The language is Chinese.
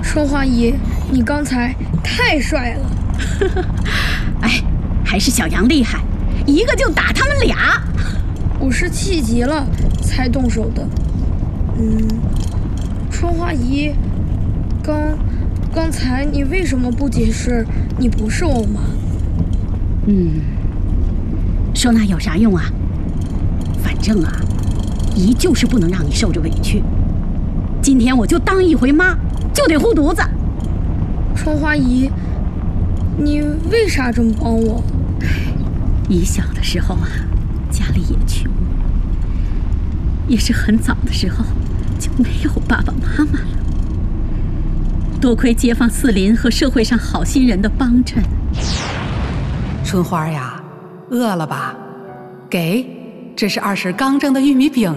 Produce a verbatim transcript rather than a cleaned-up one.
春花姨，你刚才太帅了。 哎，还是小杨厉害，一个就打他们俩。 我是气急了才动手的。嗯，春花姨，刚刚才你为什么不解释你不是我妈？ 嗯，说那有啥用啊？反正啊，姨就是不能让你受着委屈。今天我就当一回妈，就得护犊子。 春花姨，你为啥这么帮我？ 姨小的时候啊，家里也穷，也是很早的时候就没有爸爸妈妈了。多亏街坊四邻和社会上好心人的帮衬。 春花呀，饿了吧？给，这是二婶刚蒸的玉米饼